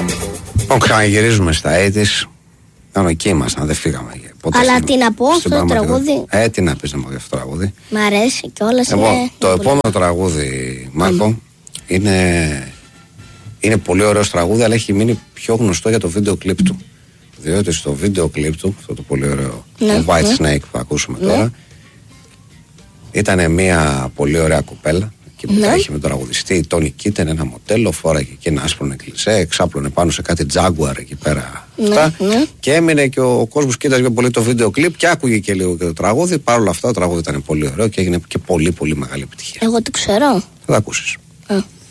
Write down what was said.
Ξαναγυρίζουμε στα 80's. Εκεί ήμασταν, δεν φύγαμε. Αλλά τι να πω αυτό το τραγούδι. Τι να πεις να πω για αυτό το τραγούδι. Μ' αρέσει κιόλας. Το επόμενο τραγούδι, Μάρκο, είναι πολύ ωραίο τραγούδι, αλλά έχει μείνει πιο γνωστό για το βίντεο κλιπ του. Διότι στο βίντεο κλιπ του, αυτό το πολύ ωραίο White Snake που ακούσουμε τώρα, ήταν μια πολύ ωραία κοπέλα. Που είχε με τον τραγουδιστή Τόνι Κίτεν, ένα μοντέλο, φόραγε και ένα άσπρο νεκλισέ, εξάπλωνε πάνω σε κάτι Jaguar εκεί πέρα. Και έμεινε και ο κόσμος κοίταζε πολύ το βίντεο κλιπ και άκουγε και λίγο και το τραγούδι. Παρ' όλα αυτά το τραγούδι ήταν πολύ ωραίο και έγινε και πολύ πολύ μεγάλη επιτυχία. Εγώ το ξέρω. Θα το ακούσεις.